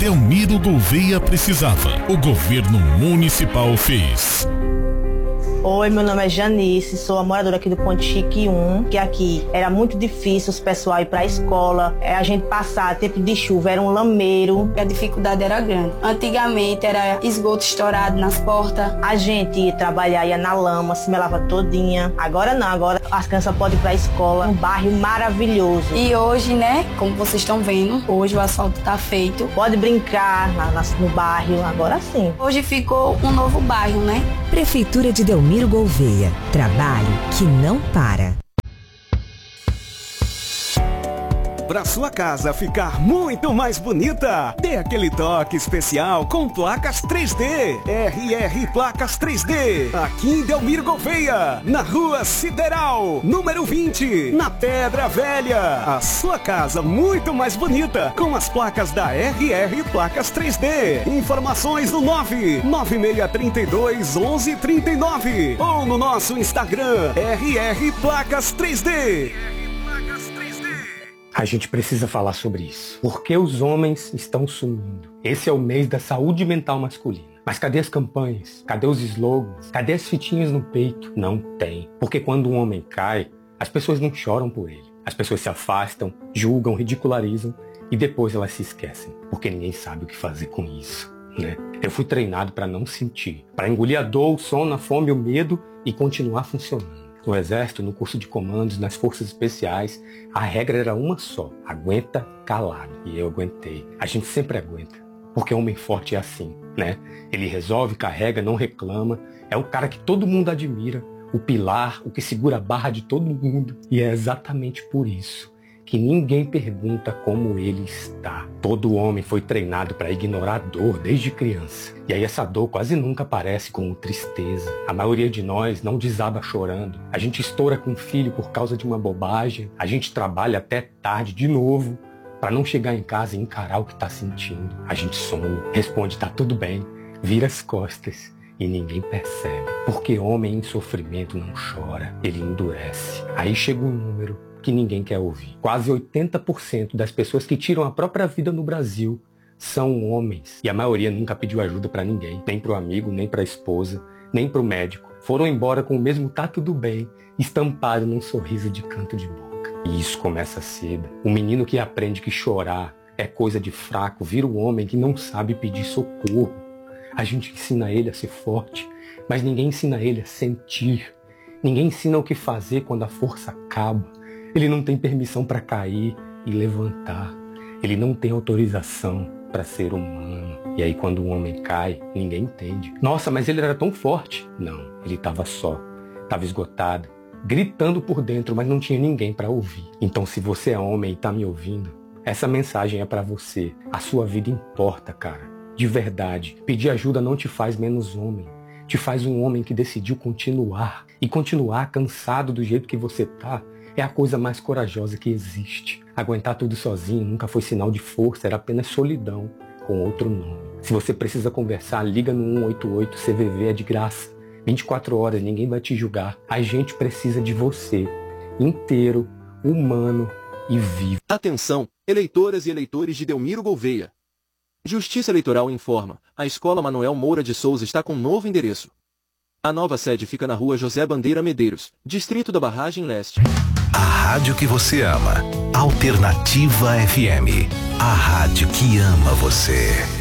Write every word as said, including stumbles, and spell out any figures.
Delmiro Gouveia precisava, o governo municipal fez. Oi, meu nome é Janice, sou a moradora aqui do Ponte Chique um, que aqui era muito difícil os pessoal ir pra escola, é, a gente passar tempo de chuva, era um lameiro. A dificuldade era grande. Antigamente era esgoto estourado nas portas. A gente ia trabalhar, ia na lama, se melava todinha. Agora não, agora as crianças podem ir pra escola, um bairro maravilhoso. E hoje, né, como vocês estão vendo, hoje o asfalto tá feito. Pode brincar na, na, no bairro, agora sim. Hoje ficou um novo bairro, né? Prefeitura de Delmiro Gouveia. Trabalho que não para. Para sua casa ficar muito mais bonita, dê aquele toque especial com placas três D. R R Placas três D. Aqui em Delmiro Gouveia, na Rua Sideral, número vinte, na Pedra Velha. A sua casa muito mais bonita com as placas da R R Placas três D. Informações no nove nove seis três dois um um três nove ou no nosso Instagram R R Placas três D. A gente precisa falar sobre isso. Por que os homens estão sumindo? Esse é o mês da saúde mental masculina. Mas cadê as campanhas? Cadê os slogans? Cadê as fitinhas no peito? Não tem. Porque quando um homem cai, as pessoas não choram por ele. As pessoas se afastam, julgam, ridicularizam e depois elas se esquecem. Porque ninguém sabe o que fazer com isso, né? Eu fui treinado para não sentir. Para engolir a dor, o sono, a fome, o medo e continuar funcionando. No exército, no curso de comandos, nas forças especiais, a regra era uma só: aguenta calado. E eu aguentei. A gente sempre aguenta, porque homem forte é assim, né? Ele resolve, carrega, não reclama, é o cara que todo mundo admira, o pilar, o que segura a barra de todo mundo. E é exatamente por isso que ninguém pergunta como ele está. Todo homem foi treinado para ignorar a dor desde criança. E aí essa dor quase nunca aparece como tristeza. A maioria de nós não desaba chorando. A gente estoura com o filho por causa de uma bobagem. A gente trabalha até tarde de novo para não chegar em casa e encarar o que está sentindo. A gente some, responde tá tudo bem, vira as costas e ninguém percebe. Porque homem em sofrimento não chora, ele endurece. Aí chega um número que ninguém quer ouvir. Quase oitenta por cento das pessoas que tiram a própria vida no Brasil são homens. E a maioria nunca pediu ajuda para ninguém, nem para o amigo, nem para a esposa, nem para o médico. Foram embora com o mesmo tá tudo bem, estampado num sorriso de canto de boca. E isso começa cedo. O menino que aprende que chorar é coisa de fraco vira o homem que não sabe pedir socorro. A gente ensina ele a ser forte, mas ninguém ensina ele a sentir. Ninguém ensina o que fazer quando a força acaba. Ele não tem permissão para cair e levantar. Ele não tem autorização para ser humano. E aí quando um homem cai, ninguém entende. Nossa, mas ele era tão forte. Não, ele estava só, estava esgotado, gritando por dentro, mas não tinha ninguém para ouvir. Então se você é homem e está me ouvindo, essa mensagem é para você. A sua vida importa, cara. De verdade. Pedir ajuda não te faz menos homem. Te faz um homem que decidiu continuar. E continuar cansado do jeito que você tá é a coisa mais corajosa que existe. Aguentar tudo sozinho nunca foi sinal de força, era apenas solidão, com outro nome. Se você precisa conversar, liga no um oito oito, C V V é de graça. vinte e quatro horas, ninguém vai te julgar. A gente precisa de você, inteiro, humano e vivo. Atenção, eleitoras e eleitores de Delmiro Gouveia. Justiça Eleitoral informa, a Escola Manuel Moura de Souza está com novo endereço. A nova sede fica na Rua José Bandeira Medeiros, Distrito da Barragem Leste. A rádio que você ama. Alternativa F M. A rádio que ama você.